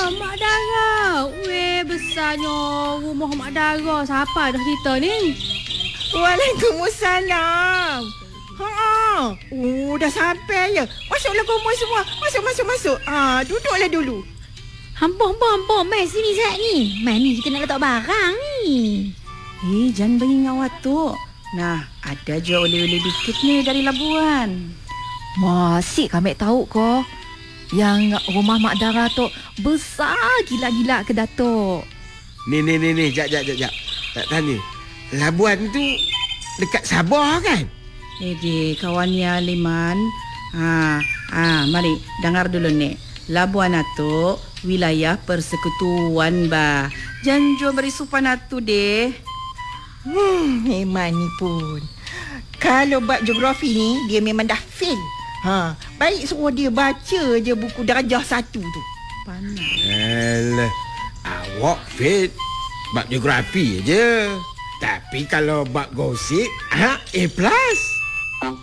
Mak Dara. Weh, besarnya rumah Mak Dara. Siapa dah cerita ni? Waalaikumsalam. Dah sampai ya. Masuklah kamu semua. Masuk. Duduklah dulu. Hampa. Mai sini Zat ni. Mai ni kita nak letak barang ni. Jangan bagi ngawat tu. Nah, ada je oleh-oleh dikit ni dari Labuan. Masih kami tahu ko. Yang rumah Mak Dara tu besar gila-gila ke Datuk. Ni. Jap. Tak tanya. Labuan tu dekat Sabah kan? Kawannya Liman. Mari dengar dulu ni. Labuan tu wilayah persekutuan bah. Janjo beri supan atu deh. Memang ni pun. Kalau bab geografi ni dia memang dah fail. Baik suruh dia baca je buku darjah 1 tu. Panas. Alah, awak fit bab geografi je. Tapi kalau bab gosip, A+.